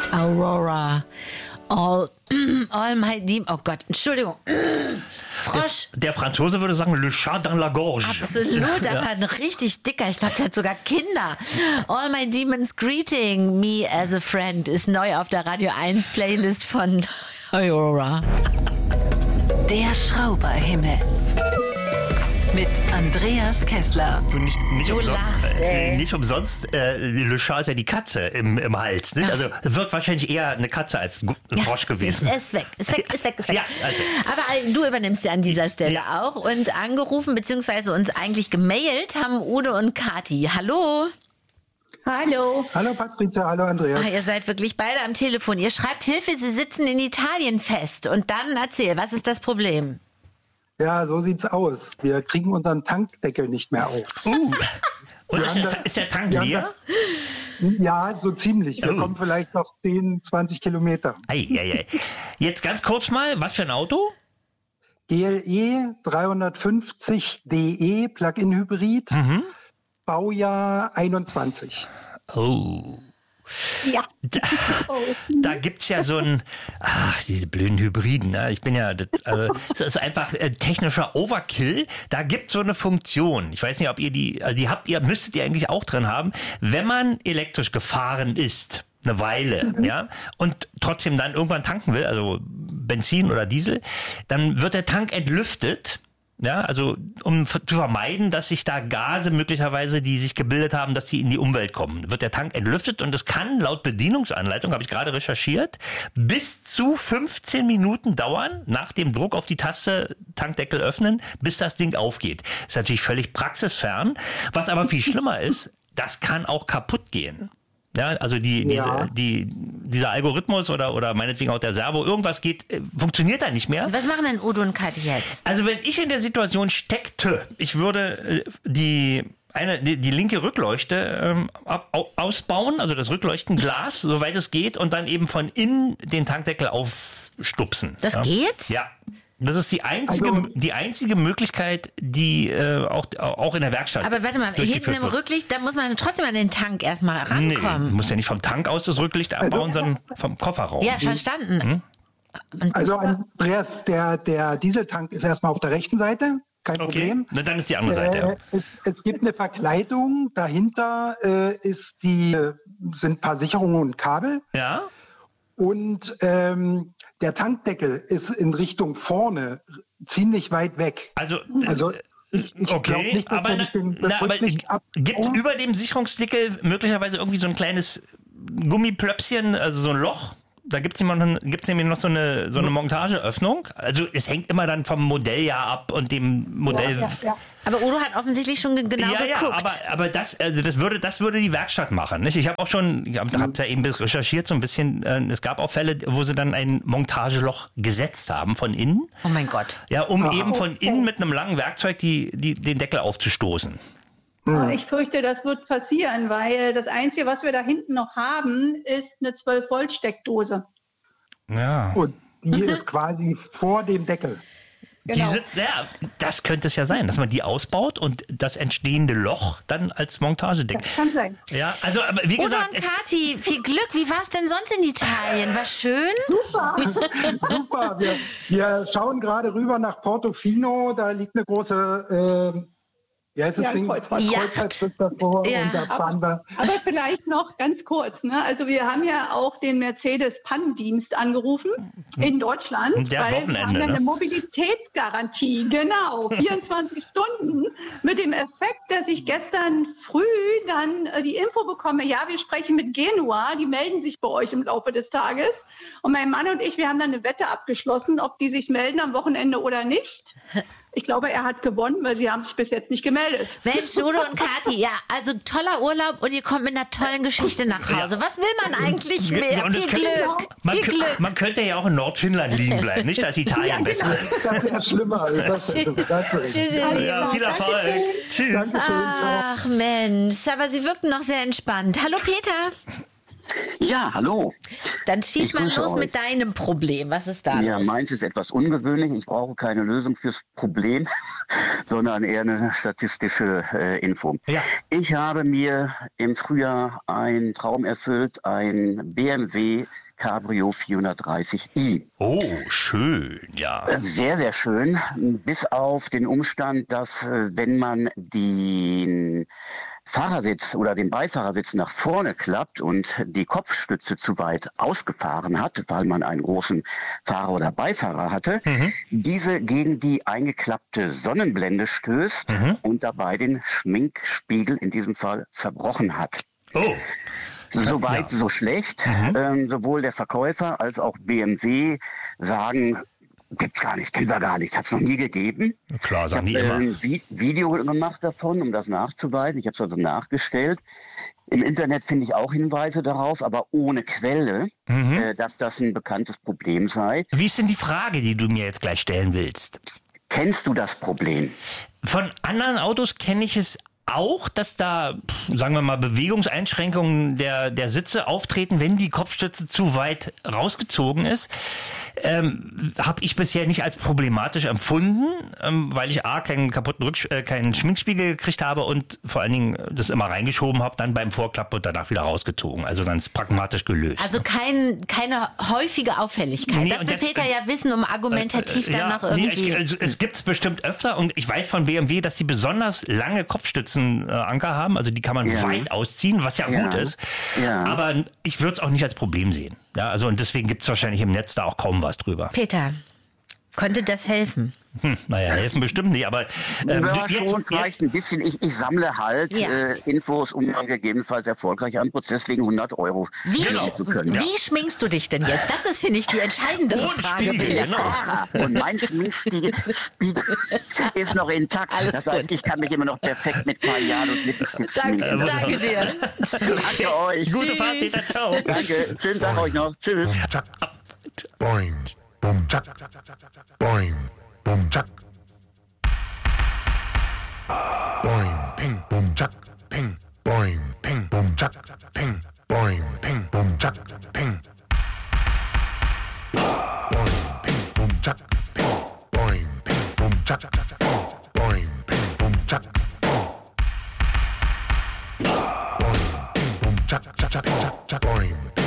Aurora. All my deep. Oh Gott, Entschuldigung. Frosch. Der Franzose würde sagen, le chat dans la gorge. Absolut, aber ein richtig dicker. Ich glaube, der hat sogar Kinder. All my demons greeting me as a friend ist neu auf der Radio 1 Playlist von Aurora. Der Schrauberhimmel. Mit Andreas Kessler. Nicht Du umsonst, lachst, ey. nicht umsonst Le Chat ist ja die Katze im Hals. Nicht? Also wird wahrscheinlich eher eine Katze als ein Frosch gewesen. Ist weg. Ja, also. Aber du übernimmst ja an dieser Stelle auch. Und angerufen bzw. uns eigentlich gemailt haben Udo und Kathi. Hallo. Hallo. Hallo Patricia, hallo Andreas. Ihr seid wirklich beide am Telefon. Ihr schreibt Hilfe, Sie sitzen in Italien fest. Und dann erzähl, was ist das Problem? Ja, so sieht's aus. Wir kriegen unseren Tankdeckel nicht mehr auf. Und ist der Tank leer? Ja, so ziemlich. Wir kommen vielleicht noch 10, 20 Kilometer. Ei. Jetzt ganz kurz mal, was für ein Auto? GLE 350 DE Plug-in Hybrid, Baujahr 21. Oh. Ja. Da gibt's ja so diese blöden Hybriden, ne? Das ist einfach technischer Overkill. Da gibt's so eine Funktion. Ich weiß nicht, ob ihr die müsstet ihr eigentlich auch drin haben. Wenn man elektrisch gefahren ist, eine Weile, ja, und trotzdem dann irgendwann tanken will, also Benzin oder Diesel, dann wird der Tank entlüftet. Ja, also um zu vermeiden, dass sich da Gase möglicherweise, die sich gebildet haben, dass die in die Umwelt kommen, wird der Tank entlüftet und es kann laut Bedienungsanleitung, habe ich gerade recherchiert, bis zu 15 Minuten dauern nach dem Druck auf die Taste Tankdeckel öffnen, bis das Ding aufgeht. Das ist natürlich völlig praxisfern. Was aber viel schlimmer ist, das kann auch kaputt gehen. Ja, also dieser Algorithmus oder meinetwegen auch der Servo, irgendwas funktioniert da nicht mehr. Was machen denn Udo und Kathi jetzt? Also wenn ich in der Situation steckte, ich würde die linke Rückleuchte ausbauen, also das Rückleuchtenglas, soweit es geht, und dann eben von innen den Tankdeckel aufstupsen. Das geht? Ja. Das ist die einzige Möglichkeit, die auch in der Werkstatt. Aber warte mal, hinten im Rücklicht, da muss man trotzdem an den Tank erstmal rankommen. Nee, muss ja nicht vom Tank aus das Rücklicht abbauen, sondern vom Kofferraum. Ja, verstanden. Also Andreas, der Dieseltank ist erstmal auf der rechten Seite, kein Problem. Na, dann ist die andere Seite. Es gibt eine Verkleidung, dahinter sind ein paar Sicherungen und Kabel. Ja. Und der Tankdeckel ist in Richtung vorne ziemlich weit weg. Also okay, nicht, aber gibt über dem Sicherungsdeckel möglicherweise irgendwie so ein kleines Gummiplöpschen, also so ein Loch? Da gibt's nämlich noch so eine Montageöffnung. Also es hängt immer dann vom Modelljahr ab und dem Modell. Ja. Aber Udo hat offensichtlich schon genau geguckt. Aber das würde die Werkstatt machen. Nicht? Ich habe auch schon, hab's ja eben recherchiert so ein bisschen. Es gab auch Fälle, wo sie dann ein Montageloch gesetzt haben von innen. Oh mein Gott. Ja, um eben von innen mit einem langen Werkzeug den Deckel aufzustoßen. Ich fürchte, das wird passieren, weil das Einzige, was wir da hinten noch haben, ist eine 12-Volt-Steckdose. Ja. Und die ist quasi vor dem Deckel. Genau. Das könnte es ja sein, dass man die ausbaut und das entstehende Loch dann als Montagedeckel. Das kann sein. Ja, also aber wie Udo gesagt, und Kathi, viel Glück. Wie war es denn sonst in Italien? War schön? Super, wir schauen gerade rüber nach Portofino, da liegt eine große Kreuzfahrt. Kreuzfahrt davor Ja. und da fahren wir. Aber vielleicht noch ganz kurz. Ne? Also wir haben ja auch den Mercedes-Pannendienst angerufen in Deutschland, Der weil wir Wochenende, haben ja ne? eine Mobilitätsgarantie, genau, 24 Stunden, mit dem Effekt, dass ich gestern früh dann die Info bekomme, ja, wir sprechen mit Genua, die melden sich bei euch im Laufe des Tages. Und mein Mann und ich, wir haben dann eine Wette abgeschlossen, ob die sich melden am Wochenende oder nicht. Ich glaube, er hat gewonnen, weil sie haben sich bis jetzt nicht gemeldet. Mensch, Udo und Kathi, ja, also toller Urlaub und ihr kommt mit einer tollen Geschichte nach Hause. Was will man eigentlich mehr? Und Viel Glück. Man könnte ja auch in Nordfinnland liegen bleiben, nicht? Da ist Italien besser. Das wäre schlimmer. Tschüss, ihr Lieben. Ja, viel Erfolg. Tschüss. Ach Mensch, aber Sie wirkten noch sehr entspannt. Hallo Peter. Ja, hallo. Dann schieß Ich mal grüße los euch. mit deinem Problem. Was ist da Ja, los? meins ist etwas ungewöhnlich. Ich brauche keine Lösung fürs Problem, sondern eher eine statistische Info. Ja. Ich habe mir im Frühjahr einen Traum erfüllt, ein BMW Cabrio 430i. Oh, schön, ja. Sehr, sehr schön, bis auf den Umstand, dass wenn man den Fahrersitz oder den Beifahrersitz nach vorne klappt und die Kopfstütze zu weit ausgefahren hat, weil man einen großen Fahrer oder Beifahrer hatte, diese gegen die eingeklappte Sonnenblende stößt und dabei den Schminkspiegel in diesem Fall zerbrochen hat. Oh. Soweit, so schlecht. Sowohl der Verkäufer als auch BMW sagen, gibt's gar nicht, kennen wir gar nicht, hat's noch nie gegeben. Klar, Ich sagen habe die immer. ein Video gemacht davon, um das nachzuweisen. Ich habe es also nachgestellt. Im Internet finde ich auch Hinweise darauf, aber ohne Quelle, dass das ein bekanntes Problem sei. Wie ist denn die Frage, die du mir jetzt gleich stellen willst? Kennst du das Problem? Von anderen Autos kenne ich es auch, dass da, sagen wir mal, Bewegungseinschränkungen der Sitze auftreten, wenn die Kopfstütze zu weit rausgezogen ist. Habe ich bisher nicht als problematisch empfunden, weil ich keinen kaputten keinen Schminkspiegel gekriegt habe und vor allen Dingen das immer reingeschoben habe, dann beim Vorklappen und danach wieder rausgezogen. Also ganz pragmatisch gelöst. Also keine häufige Auffälligkeit. Nee, das und will das- Peter ja wissen, um argumentativ dann noch irgendwie... also es gibt es bestimmt öfter und ich weiß von BMW, dass sie besonders lange Kopfstützenanker haben, also die kann man weit ausziehen, was ja gut ist. Ja. Aber ich würde es auch nicht als Problem sehen. Ja, also und deswegen gibt es wahrscheinlich im Netz da auch kaum was drüber. Peter, könnte das helfen? Naja, helfen bestimmt nicht, aber Ja, schon vielleicht ein bisschen. Ich sammle halt Ja. Infos, um dann gegebenenfalls erfolgreich einen Prozess wegen 100 € gewinnen zu können. Wie schminkst du dich denn jetzt? Das ist, finde ich, die entscheidendere Frage. Spiegel, Peter. genau. Und mein Schminkspiegel ist noch intakt. Alles das heißt, gut. ich kann mich immer noch perfekt mit Kajal und Lippenstift Danke, schminken. danke dir. Danke euch. Gute Fahrt, Peter, ciao. Danke. Schönen Tag euch noch. Tschüss. Boing, boom, chuck, boing, boom, chuck. Boing, ping, boom, chuck, ping, boing, ping, boom, chuck, ping, boing, ping, boom, chuck, ping. Boing, ping, boom, chuck, ping, boing, ping, boom, chuck, boing, ping, boom, chuck, boing, ping, boom, chuck, chuck, chuck, chuck, chuck, boing.